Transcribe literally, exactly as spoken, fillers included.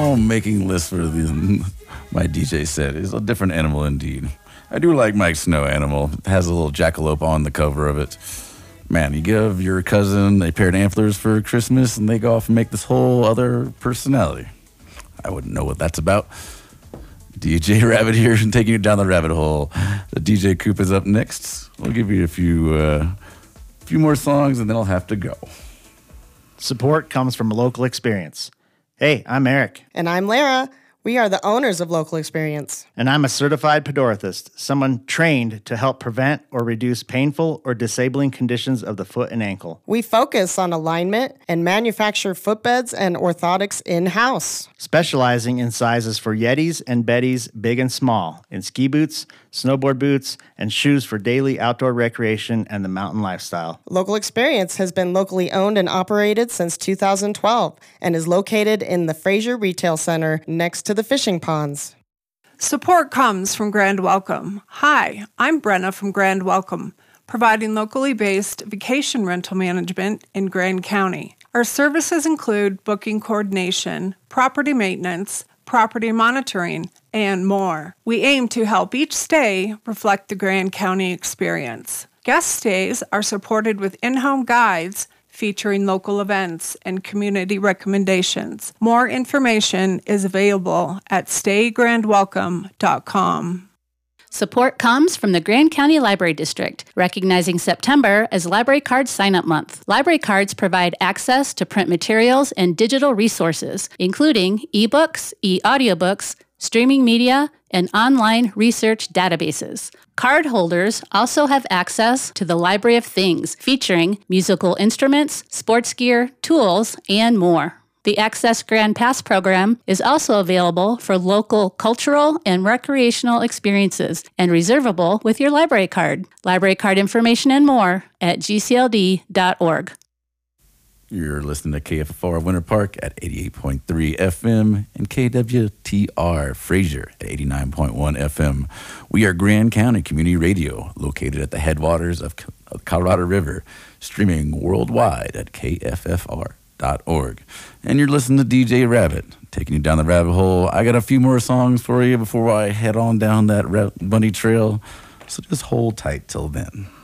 Oh, making lists for the, my D J set is a different animal indeed. I do like Mike's Snow Animal. It has a little jackalope on the cover of it. Man, you give your cousin a pair of antlers for Christmas, and they go off and make this whole other personality. I wouldn't know what that's about. D J Rabbit here and taking you down the rabbit hole. The D J Coop is up next. We'll give you a few, uh, few more songs, and then I'll have to go. Support comes from a local experience. Hey, I'm Eric. And I'm Lara. We are the owners of Local Experience. And I'm a certified podorathist, someone trained to help prevent or reduce painful or disabling conditions of the foot and ankle. We focus on alignment and manufacture footbeds and orthotics in-house. Specializing in sizes for Yetis and Bettys, big and small, in ski boots, snowboard boots, and shoes for daily outdoor recreation and the mountain lifestyle. Local Experience has been locally owned and operated since two thousand twelve and is located in the Fraser Retail Center next to the fishing ponds. Support comes from Grand Welcome. Hi, I'm Brenna from Grand Welcome, providing locally based vacation rental management in Grand County. Our services include booking coordination, property maintenance, property monitoring, and more. We aim to help each stay reflect the Grand County experience. Guest stays are supported with in-home guides featuring local events and community recommendations. More information is available at stay grand welcome dot com. Support comes from the Grand County Library District, recognizing September as Library Card Sign-Up Month. Library cards provide access to print materials and digital resources, including ebooks, e-audiobooks, streaming media, and online research databases. Card holders also have access to the Library of Things, featuring musical instruments, sports gear, tools, and more. The Access Grand Pass program is also available for local cultural and recreational experiences and reservable with your library card. Library card information and more at g c l d dot org. You're listening to K F F R Winter Park at eighty-eight point three F M and K W T R Fraser at eighty-nine point one F M. We are Grand County Community Radio, located at the headwaters of the Colorado River, streaming worldwide at K F F R dot org. And you're listening to D J Rabbit, taking you down the rabbit hole. I got a few more songs for you before I head on down that bunny trail, so just hold tight till then.